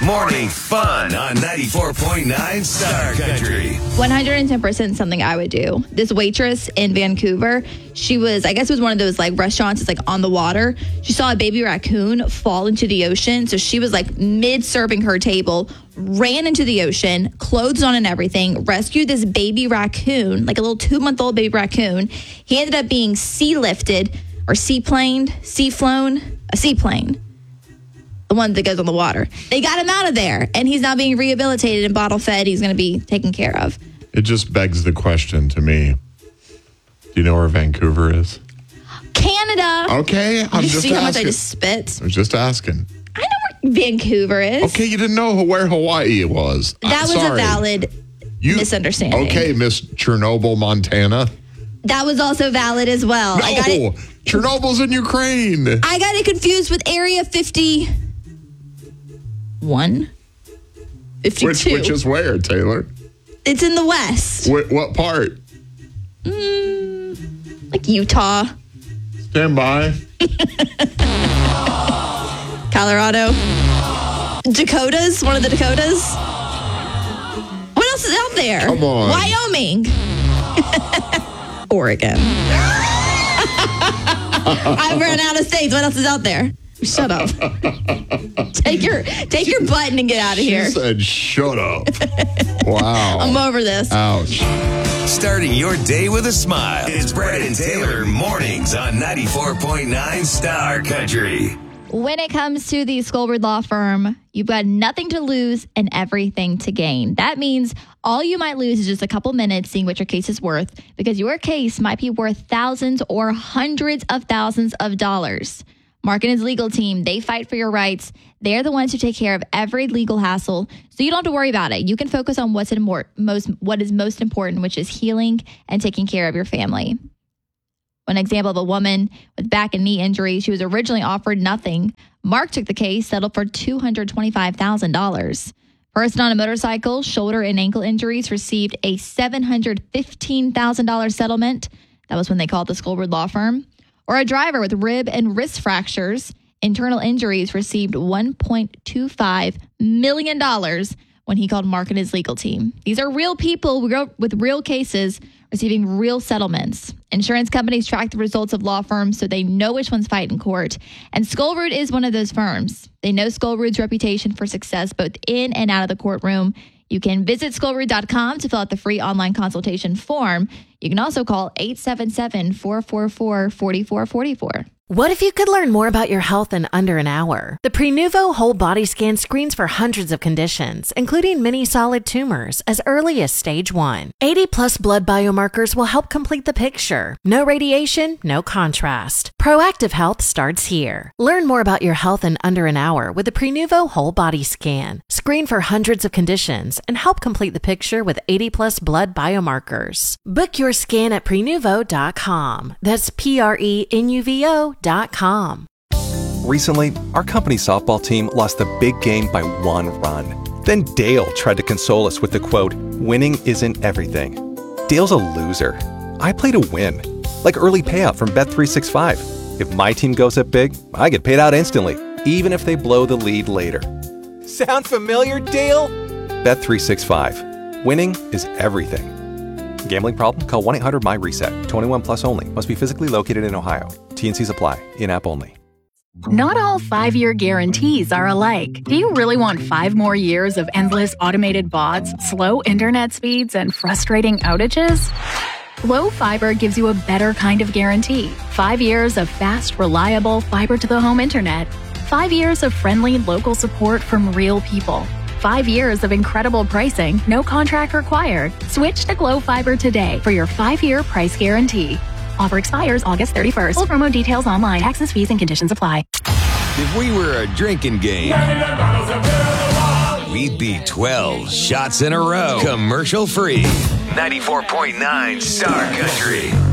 Morning fun on 94.9 Star Country. 110% something I would do. This waitress in Vancouver, I guess it was one of those like restaurants that's like on the water. She saw a baby raccoon fall into the ocean. So she was like mid-serving her table, ran into the ocean, clothes on and everything, rescued this baby raccoon, like a little 2-month-old baby raccoon. He ended up being sealifted or seaplane. The one that goes on the water. They got him out of there, and he's now being rehabilitated and bottle fed. He's going to be taken care of. It just begs the question to me. Do you know where Vancouver is? Canada. Okay, I'm just See asking. how much I just spit? I'm just asking. I know where Vancouver is. Okay, you didn't know where Hawaii was. That was a valid misunderstanding. Okay, Miss Chernobyl, Montana. That was also valid as well. No, I got it. Chernobyl's in Ukraine. I got it confused with Area 51. 52. Which is where, Taylor? It's in the West. What part? Like Utah. Stand by. Colorado. Dakotas. One of the Dakotas. What else is out there? Come on. Wyoming. Oregon. I've run out of states. What else is out there? Shut up. Take your button and get out of here. She said, shut up. Wow. I'm over this. Ouch. Starting your day with a smile. It's Brad and Taylor mornings on 94.9 Star Country. When it comes to the Skolwood Law Firm, you've got nothing to lose and everything to gain. That means all you might lose is just a couple minutes seeing what your case is worth, because your case might be worth thousands or hundreds of thousands of dollars. Mark and his legal team, they fight for your rights. They're the ones who take care of every legal hassle, so you don't have to worry about it. You can focus on what is most important, which is healing and taking care of your family. One example of a woman with back and knee injuries, she was originally offered nothing. Mark took the case, settled for $225,000. Person on a motorcycle, shoulder and ankle injuries, received a $715,000 settlement. That was when they called the Skolwood Law Firm. Or a driver with rib and wrist fractures, internal injuries, received $1.25 million when he called Mark and his legal team. These are real people with real cases receiving real settlements. Insurance companies track the results of law firms so they know which ones fight in court. And Skolwood is one of those firms. They know Skolwood's reputation for success both in and out of the courtroom. You can visit Skolwood.com to fill out the free online consultation form. You can also call 877-444-4444. What if you could learn more about your health in under an hour? The Prenuvo Whole Body Scan screens for hundreds of conditions, including many solid tumors, as early as stage 1. 80-plus blood biomarkers will help complete the picture. No radiation, no contrast. Proactive health starts here. Learn more about your health in under an hour with the Prenuvo Whole Body Scan. Screen for hundreds of conditions and help complete the picture with 80-plus blood biomarkers. Book your scan at Prenuvo.com. That's Prenuvo.com. Recently, our company softball team lost the big game by 1 run. Then Dale tried to console us with the quote, "Winning isn't everything." Dale's a loser. I play to win, like early payout from Bet365. If my team goes up big, I get paid out instantly, even if they blow the lead later. Sound familiar, Dale? Bet365. Winning is everything. Gambling problem? Call 1-800-MY-RESET. 21 plus only. Must be physically located in Ohio. T&Cs apply. In-app only. Not all 5-year guarantees are alike. Do you really want 5 more years of endless automated bots, slow internet speeds, and frustrating outages? Glow Fiber gives you a better kind of guarantee. 5 years of fast, reliable fiber-to-the-home internet. 5 years of friendly local support from real people. 5 years of incredible pricing, no contract required. Switch to Glow Fiber today for your 5-year price guarantee. Offer expires August 31st. Full promo details online. Taxes, fees, and conditions apply. If we were a drinking game, we'd be 12 shots in a row, commercial free. 94.9 Star Country.